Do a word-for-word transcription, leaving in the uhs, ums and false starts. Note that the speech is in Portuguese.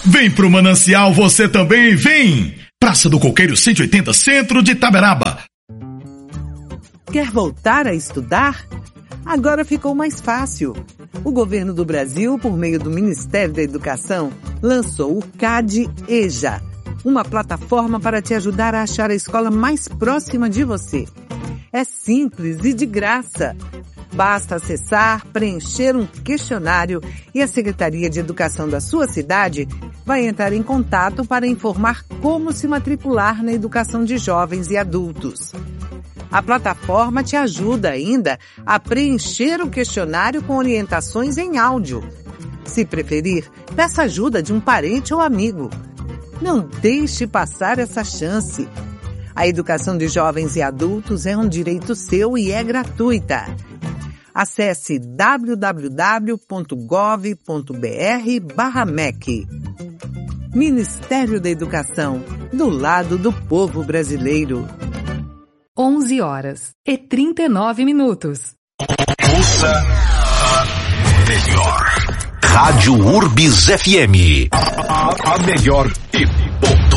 Vem pro Manancial você também, vem! Praça do Coqueiro cento e oitenta, centro de Itaberaba. Quer voltar a estudar? Agora ficou mais fácil. O governo do Brasil, por meio do Ministério da Educação, lançou o CADE-EJA, uma plataforma para te ajudar a achar a escola mais próxima de você. É simples e de graça. Basta acessar, preencher um questionário e a Secretaria de Educação da sua cidade vai entrar em contato para informar como se matricular na educação de jovens e adultos. A plataforma te ajuda ainda a preencher o questionário com orientações em áudio. Se preferir, peça ajuda de um parente ou amigo. Não deixe passar essa chance. A educação de jovens e adultos é um direito seu e é gratuita. Acesse w w w ponto gov ponto b r barra M E C. Ministério da Educação, do lado do povo brasileiro. onze horas e trinta e nove minutos. Ouça a melhor. Rádio Urbis F M. A, a melhor e ponto.